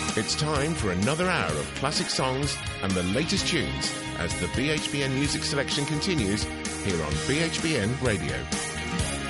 It's time for another hour of classic songs and the latest tunes as the BHBN Music Selection continues here on BHBN Radio.